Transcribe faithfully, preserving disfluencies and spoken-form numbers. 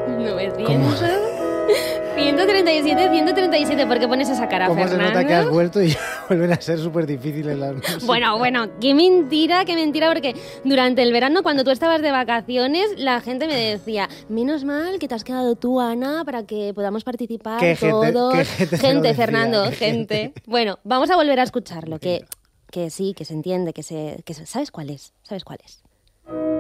novecientos, ciento treinta y siete, ciento treinta y siete. ¿Por qué pones esa cara, ¿Cómo Fernando? se nota que has vuelto y ya vuelven a ser súper difíciles las músicas? Bueno, bueno, qué mentira, qué mentira, porque durante el verano, cuando tú estabas de vacaciones, la gente me decía, menos mal que te has quedado tú, Ana, para que podamos participar ¿Qué gente- todos. qué gente te lo gente, decía? Fernando, ¿Qué gente. gente? Bueno, vamos a volver a escucharlo, que, que sí, que se entiende, que se, que se- ¿sabes cuál es? ¿Sabes cuál es?